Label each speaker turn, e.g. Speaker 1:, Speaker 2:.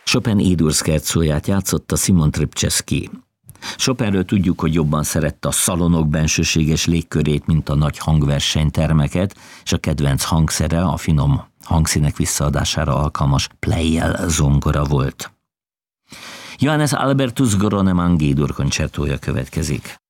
Speaker 1: Chopin Édur szkercóját játszotta Szimon Trpczewski. Chopinről tudjuk, hogy jobban szerette a szalonok bensőséges légkörét, mint a nagy hangversenytermeket, és a kedvenc hangszere a finom hangszínek visszaadására alkalmas plejjel zongora volt. Johannes Albertus Gronemann G-dur koncertója következik.